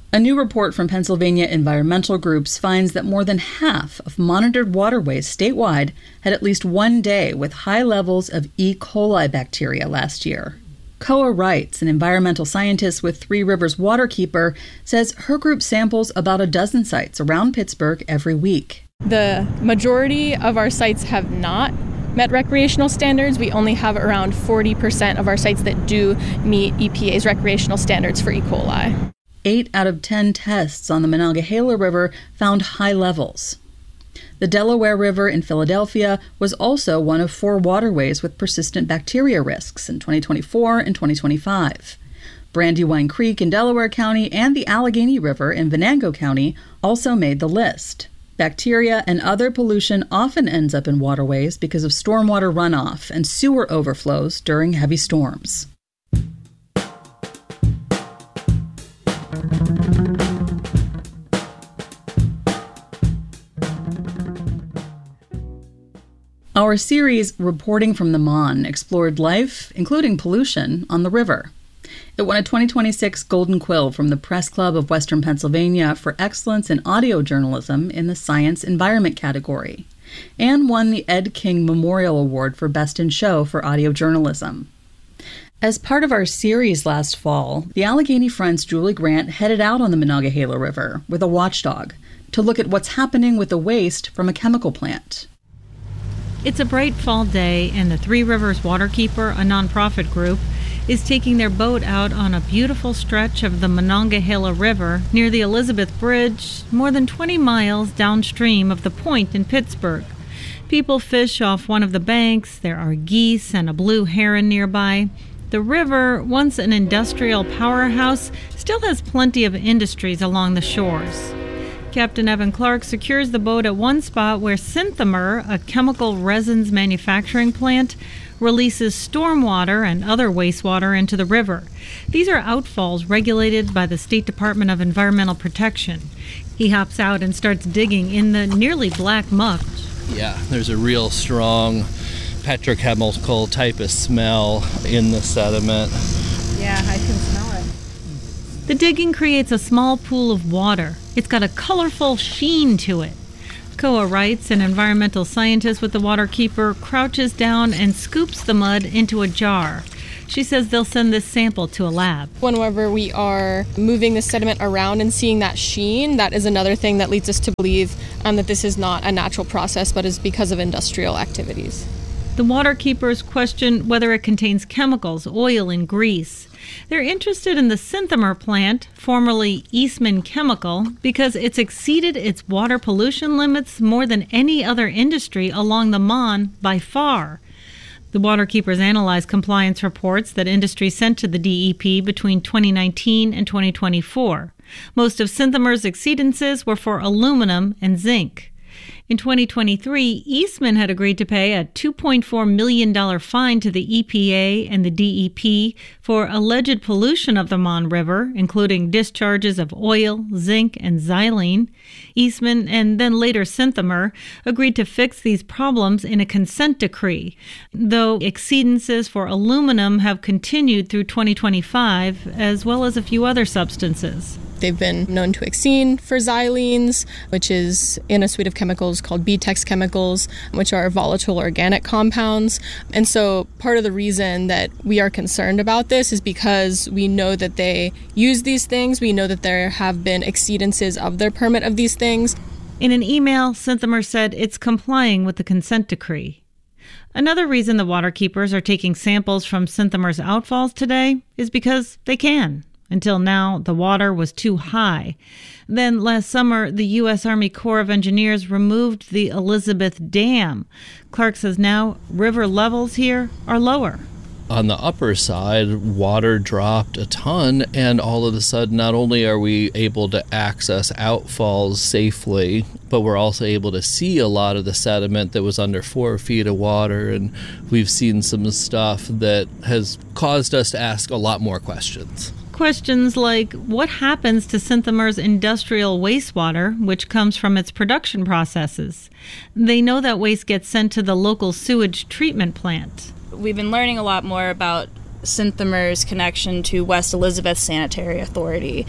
A new report from Pennsylvania environmental groups finds that more than half of monitored waterways statewide had at least one day with high levels of E. coli bacteria last year. Koa Wrights, an environmental scientist with Three Rivers Waterkeeper, says her group samples about a dozen sites around Pittsburgh every week. The majority of our sites have not met recreational standards. We only have around 40% of our sites that do meet EPA's recreational standards for E. coli. 8 out of 10 tests on the Monongahela River found high levels. The Delaware River in Philadelphia was also one of 4 waterways with persistent bacteria risks in 2024 and 2025. Brandywine Creek in Delaware County and the Allegheny River in Venango County also made the list. Bacteria and other pollution often ends up in waterways because of stormwater runoff and sewer overflows during heavy storms. Our series, Reporting from the Mon, explored life, including pollution, on the river. It won a 2026 Golden Quill from the Press Club of Western Pennsylvania for excellence in audio journalism in the Science Environment category, and won the Ed King Memorial Award for Best in Show for audio journalism. As part of our series last fall, the Allegheny Front's Julie Grant headed out on the Monongahela River with a watchdog to look at what's happening with the waste from a chemical plant. It's a bright fall day, and the Three Rivers Waterkeeper, a nonprofit group, is taking their boat out on a beautiful stretch of the Monongahela River near the Elizabeth Bridge, more than 20 miles downstream of the Point in Pittsburgh. People fish off one of the banks. There are geese and a blue heron nearby. The river, once an industrial powerhouse, still has plenty of industries along the shores. Captain Evan Clark secures the boat at one spot where Synthomer, a chemical resins manufacturing plant, releases stormwater and other wastewater into the river. These are outfalls regulated by the State Department of Environmental Protection. He hops out and starts digging in the nearly black muck. Yeah, there's a real strong petrochemical type of smell in the sediment. Yeah, I can smell it. The digging creates a small pool of water. It's got a colorful sheen to it. Koa Wrights, an environmental scientist with the Waterkeeper, crouches down and scoops the mud into a jar. She says they'll send this sample to a lab. Whenever we are moving the sediment around and seeing that sheen, that is another thing that leads us to believe that this is not a natural process, but is because of industrial activities. The Waterkeepers question whether it contains chemicals, oil, and grease. They're interested in the Synthomer plant, formerly Eastman Chemical, because it's exceeded its water pollution limits more than any other industry along the Mon by far. The Waterkeepers analyzed compliance reports that industry sent to the DEP between 2019 and 2024. Most of Synthomer's exceedances were for aluminum and zinc. In 2023, Eastman had agreed to pay a $2.4 million fine to the EPA and the DEP for alleged pollution of the Mon River, including discharges of oil, zinc, and xylene. Eastman, and then later Synthomer, agreed to fix these problems in a consent decree, though exceedances for aluminum have continued through 2025, as well as a few other substances. They've been known to exceed for xylenes, which is in a suite of chemicals called BTEX chemicals, which are volatile organic compounds. And so part of the reason that we are concerned about this is because we know that they use these things. We know that there have been exceedances of their permit of these things. In an email, Synthomer said it's complying with the consent decree. Another reason the Waterkeepers are taking samples from Synthomer's outfalls today is because they can. Until now, the water was too high. Then last summer, the U.S. Army Corps of Engineers removed the Elizabeth Dam. Clark says now river levels here are lower. On the upper side, water dropped a ton, and all of a sudden, not only are we able to access outfalls safely, but we're also able to see a lot of the sediment that was under 4 feet of water, and we've seen some stuff that has caused us to ask a lot more questions. Questions like, what happens to Synthomer's industrial wastewater, which comes from its production processes? They know that waste gets sent to the local sewage treatment plant. We've been learning a lot more about Synthomer's connection to West Elizabeth Sanitary Authority.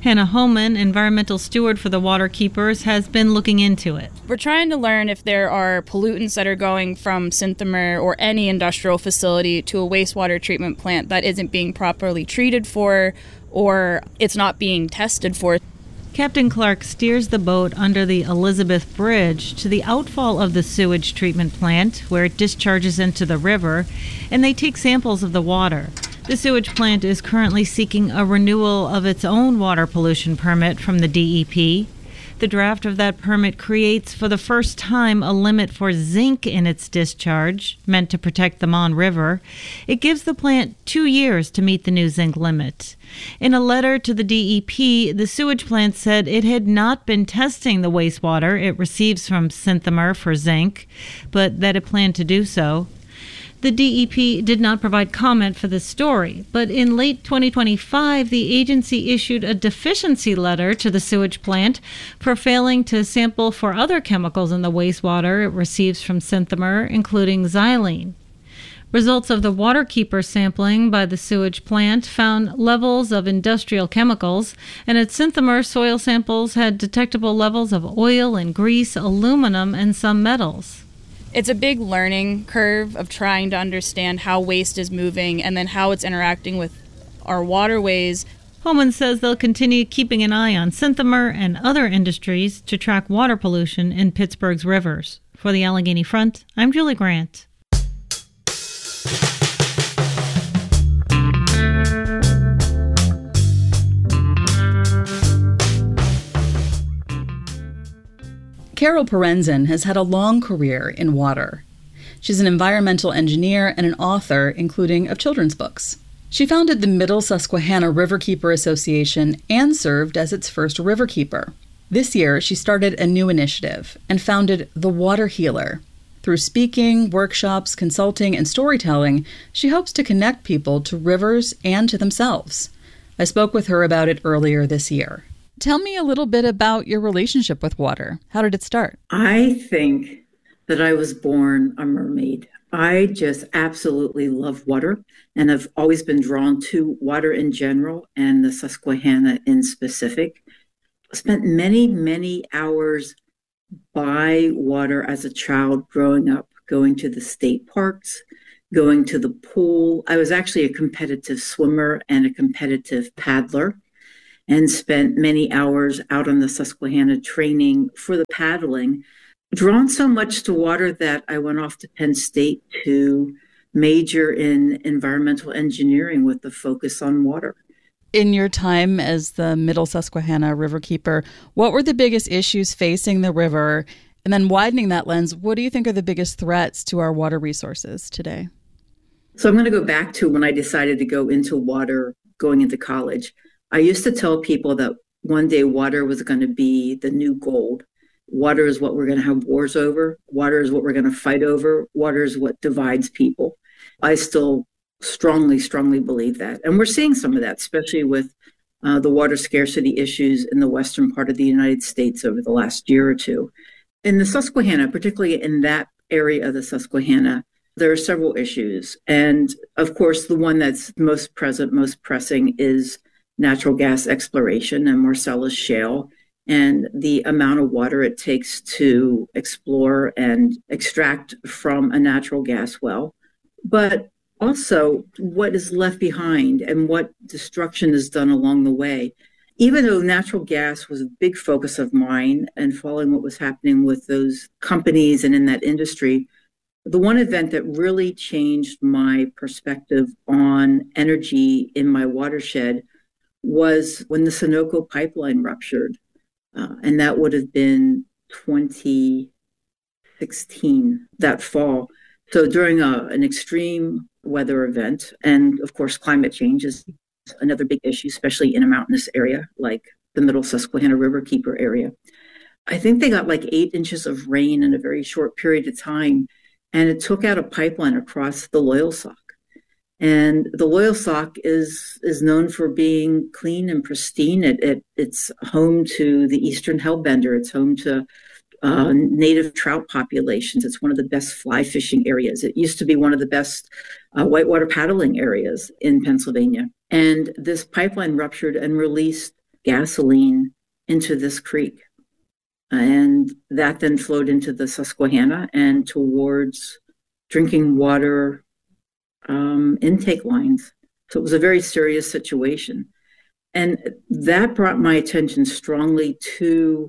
Hannah Homan, environmental steward for the Waterkeepers, has been looking into it. We're trying to learn if there are pollutants that are going from Synthomer or any industrial facility to a wastewater treatment plant that isn't being properly treated for, or it's not being tested for. Captain Clark steers the boat under the Elizabeth Bridge to the outfall of the sewage treatment plant, where it discharges into the river, and they take samples of the water. The sewage plant is currently seeking a renewal of its own water pollution permit from the DEP. The draft of that permit creates for the first time a limit for zinc in its discharge, meant to protect the Mon River. It gives the plant 2 years to meet the new zinc limit. In a letter to the DEP, the sewage plant said it had not been testing the wastewater it receives from Synthomer for zinc, but that it planned to do so. The DEP did not provide comment for this story, but in late 2025, the agency issued a deficiency letter to the sewage plant for failing to sample for other chemicals in the wastewater it receives from Synthomer, including xylene. Results of the Waterkeeper sampling by the sewage plant found levels of industrial chemicals, and at Synthomer, soil samples had detectable levels of oil and grease, aluminum, and some metals. It's a big learning curve of trying to understand how waste is moving and then how it's interacting with our waterways. Homan says they'll continue keeping an eye on Synthomer and other industries to track water pollution in Pittsburgh's rivers. For the Allegheny Front, I'm Julie Grant. Carol Perenzin has had a long career in water. She's an environmental engineer and an author, including of children's books. She founded the Middle Susquehanna Riverkeeper Association and served as its first riverkeeper. This year, she started a new initiative and founded The Water Healer. Through speaking, workshops, consulting, and storytelling, she hopes to connect people to rivers and to themselves. I spoke with her about it earlier this year. Tell me a little bit about your relationship with water. How did it start? I think that I was born a mermaid. I just absolutely love water, and I've always been drawn to water in general and the Susquehanna in specific. I spent many, many hours by water as a child growing up, going to the state parks, going to the pool. I was actually a competitive swimmer and a competitive paddler, and spent many hours out on the Susquehanna training for the paddling. Drawn so much to water that I went off to Penn State to major in environmental engineering with the focus on water. In your time as the Middle Susquehanna Riverkeeper, what were the biggest issues facing the river? And then widening that lens, what do you think are the biggest threats to our water resources today? So I'm going to go back to when I decided to go into water going into college. I used to tell people that one day water was going to be the new gold. Water is what we're going to have wars over. Water is what we're going to fight over. Water is what divides people. I still strongly believe that. And we're seeing some of that, especially with the water scarcity issues in the western part of the United States over the last year or two. In the Susquehanna, particularly in that area of the Susquehanna, there are several issues. And of course, the one that's most present, most pressing is natural gas exploration and Marcellus Shale, and the amount of water it takes to explore and extract from a natural gas well. But also what is left behind and what destruction is done along the way. Even though natural gas was a big focus of mine and following what was happening with those companies and in that industry, the one event that really changed my perspective on energy in my watershed was when the Sunoco pipeline ruptured. And that would have been 2016, that fall. So during an extreme weather event, and of course, climate change is another big issue, especially in a mountainous area like the Middle Susquehanna Riverkeeper area. I think they got like 8 inches of rain in a very short period of time, and it took out a pipeline across the Loyalsock. And the Loyalsock is known for being clean and pristine. It's home to the eastern hellbender. It's home to native trout populations. It's one of the best fly fishing areas. It used to be one of the best whitewater paddling areas in Pennsylvania. And this pipeline ruptured and released gasoline into this creek. And that then flowed into the Susquehanna and towards drinking water intake lines. So it was a very serious situation. And that brought my attention strongly to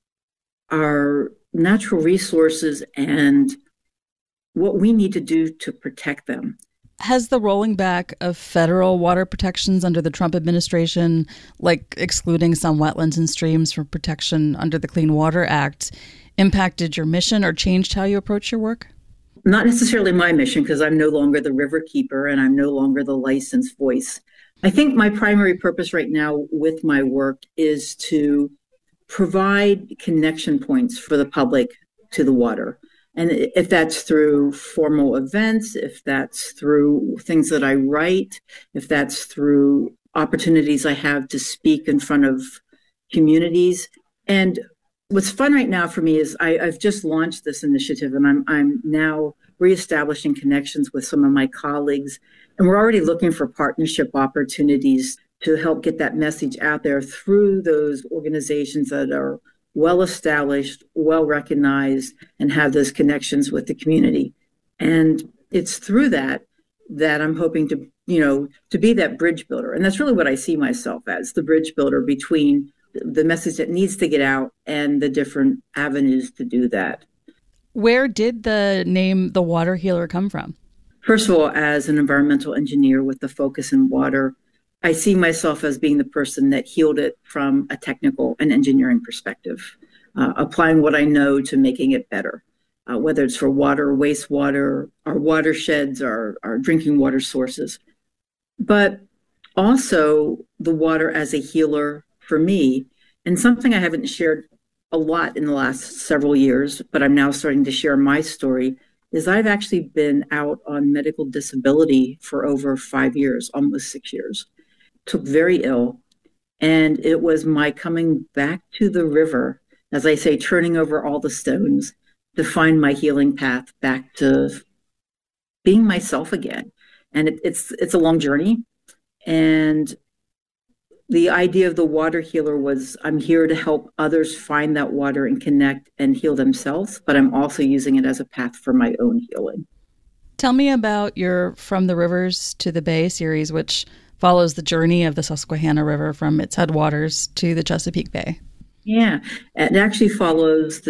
our natural resources and what we need to do to protect them. Has the rolling back of federal water protections under the Trump administration, like excluding some wetlands and streams from protection under the Clean Water Act, impacted your mission or changed how you approach your work? Not necessarily my mission, because I'm no longer the river keeper and I'm no longer the licensed voice. I think my primary purpose right now with my work is to provide connection points for the public to the water. And if that's through formal events, if that's through things that I write, if that's through opportunities I have to speak in front of communities. And what's fun right now for me is I've just launched this initiative, and I'm now reestablishing connections with some of my colleagues. And we're already looking for partnership opportunities to help get that message out there through those organizations that are well established, well recognized, and have those connections with the community. And it's through that I'm hoping to be that bridge builder. And that's really what I see myself as, the bridge builder between the message that needs to get out and the different avenues to do that. Where did the name The Water Healer come from? First of all, as an environmental engineer with the focus in water, I see myself as being the person that healed it from a technical and engineering perspective, applying what I know to making it better, whether it's for water, wastewater, our watersheds, our drinking water sources. But also the water as a healer for me, and something I haven't shared a lot in the last several years, but I'm now starting to share my story, is I've actually been out on medical disability for over 5 years, almost 6 years. Took very ill, and it was my coming back to the river, as I say, turning over all the stones to find my healing path back to being myself again. And it's a long journey. And the idea of the water healer was I'm here to help others find that water and connect and heal themselves, but I'm also using it as a path for my own healing. Tell me about your From the Rivers to the Bay series, which follows the journey of the Susquehanna River from its headwaters to the Chesapeake Bay. Yeah, it actually follows